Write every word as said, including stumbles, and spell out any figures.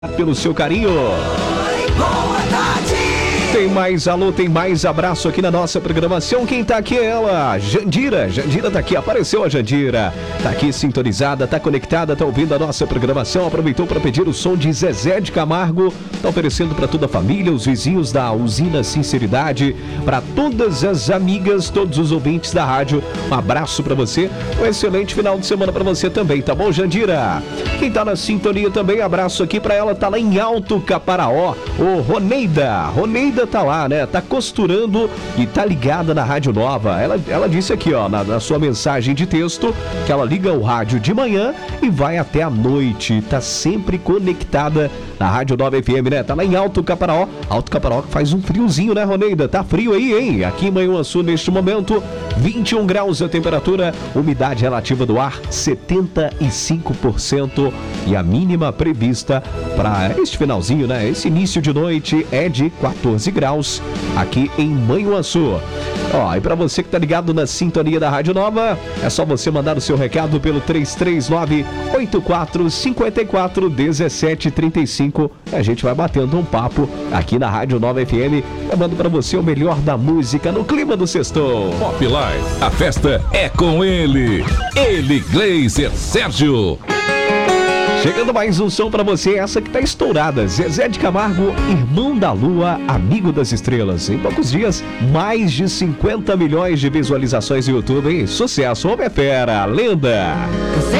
Pelo seu carinho. Boa tarde! Tem mais alô, tem mais abraço aqui na nossa programação. Quem tá aqui é ela, Jandira. Jandira tá aqui, apareceu a Jandira. Tá aqui sintonizada, tá conectada, tá ouvindo a nossa programação. Aproveitou para pedir o som de Zezé de Camargo. Tá oferecendo para toda a família, os vizinhos da Usina Sinceridade, para todas as amigas, todos os ouvintes da rádio. Um abraço para você. Um excelente final de semana para você também, tá bom, Jandira? Quem tá na sintonia também, abraço aqui para ela, tá lá em Alto Caparaó, o Roneida. Roneida tá lá, né? Tá costurando e tá ligada na Rádio Nova. Ela, ela disse aqui, ó, na, na sua mensagem de texto, que ela liga o rádio de manhã e vai até a noite. Tá sempre conectada na Rádio Nova F M, né? Tá lá em Alto Caparaó. Alto Caparaó que faz um friozinho, né, Roneida? Tá frio aí, hein? Aqui em Manhuaçu, neste momento, vinte e um graus a temperatura, umidade relativa do ar, setenta e cinco por cento. E a mínima prevista para este finalzinho, né? Esse início de noite é de quatorze graus aqui em Manhuaçu. Ó, e para você que tá ligado na sintonia da Rádio Nova, é só você mandar o seu recado pelo três três nove, oito quatro cinco quatro, um sete três cinco. E a gente vai batendo um papo aqui na Rádio Nova F M, levando para você o melhor da música no clima do sextou. Pop Live, a festa é com ele, ele, Gleiser Sérgio. Chegando mais um som pra você, essa que tá estourada. Zezé de Camargo, Irmão da Lua, Amigo das Estrelas. Em poucos dias, mais de cinquenta milhões de visualizações no YouTube, hein? Sucesso, homem é fera, lenda.